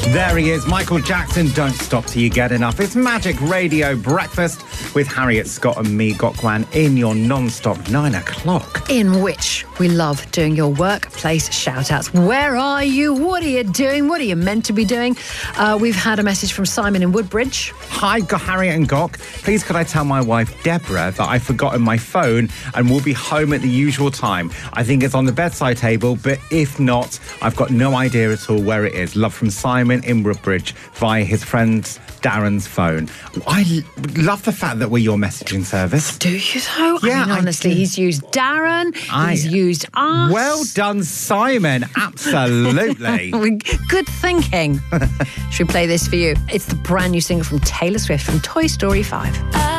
There he is, Michael Jackson, Don't Stop Till You Get Enough. It's Magic Radio Breakfast with Harriet Scott and me, Gokwan, in your non-stop 9 o'clock. In which we love doing your workplace shout-outs. Where are you? What are you doing? What are you meant to be doing? We've had a message from Simon in Woodbridge. Hi, Harriet and Gok. Please could I tell my wife, Deborah, that I've forgotten my phone and will be home at the usual time. I think it's on the bedside table, but if not, I've got no idea at all where it is. Love from Simon in Woodbridge via his friend Darren's phone. I love the fact that we're your messaging service. Do you though? Yeah, I mean, honestly, he's used Darren, he's used us. Well done, Simon. Absolutely. Good thinking. Should we play this for you? It's the brand new single from Taylor Swift from Toy Story 5.